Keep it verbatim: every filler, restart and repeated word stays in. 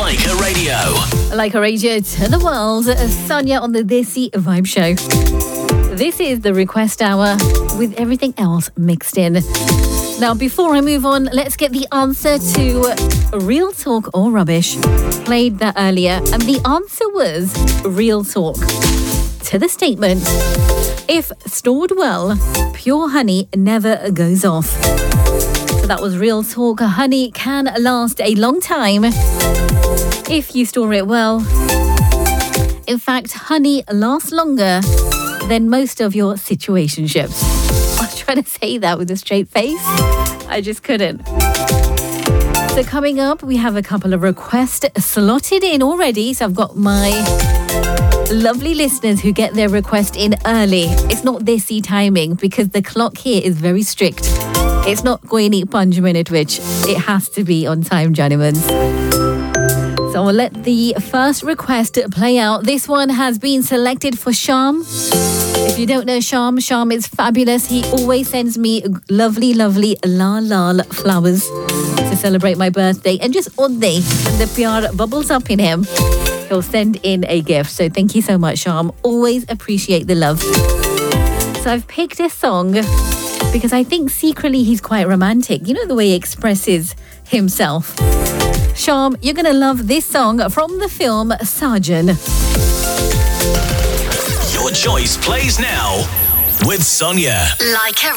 Leica Radio. Leica Radio to the world. Sonia on the Desi Vibe Show. This is the request hour with everything else mixed in. Now, before I move on, let's get the answer to real talk or rubbish. Played that earlier, and the answer was real talk. To the statement, if stored well, pure honey never goes off. So that was real talk. Honey can last a long time if you store it well. In fact, honey lasts longer than most of your situationships. I was trying to say that with a straight face. I just couldn't. So coming up, we have a couple of requests slotted in already. So I've got my lovely listeners who get their request in early. It's not desi timing because the clock here is very strict. It's not going to punch minute which it has to be on time, gentlemen. So I'll let the first request play out. This one has been selected for Sham. If you don't know Sham, Sham is fabulous. He always sends me lovely, lovely lal lal flowers to celebrate my birthday. And just on day, the pyar bubbles up in him, he'll send in a gift. So thank you so much, Sham. Always appreciate the love. So I've picked a song because I think secretly he's quite romantic. You know the way he expresses himself. Sham, you're going to love this song from the film Sergeant. Your choice plays now with Sonia. Leica